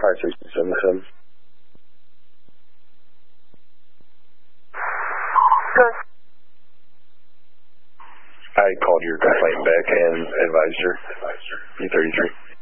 5677. Good. I called your complaint back and advised her. E33.